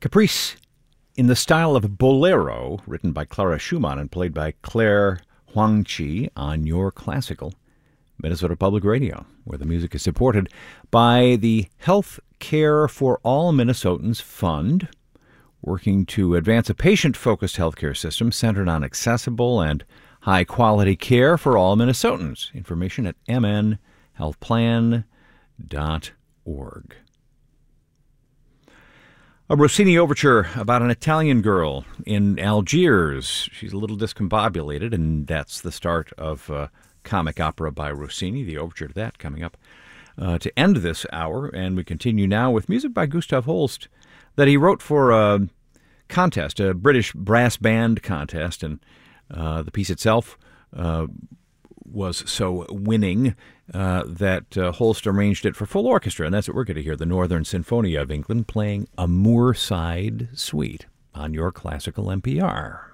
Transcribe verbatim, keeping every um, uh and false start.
Caprice in the style of Bolero, written by Clara Schumann and played by Claire Huangqi on Your Classical, Minnesota Public Radio, where the music is supported by the Health Care for All Minnesotans Fund, working to advance a patient-focused healthcare system centered on accessible and high-quality care for all Minnesotans. Information at m n health plan dot org. A Rossini overture about an Italian girl in Algiers. She's a little discombobulated, and that's the start of a comic opera by Rossini, the overture to that coming up uh, to end this hour. And we continue now with music by Gustav Holst that he wrote for a contest, a British brass band contest, and uh, the piece itself uh, was so winning uh, that uh, Holst arranged it for full orchestra, and that's what we're going to hear, the Northern Sinfonia of England playing a Moorside Suite on Your Classical N P R.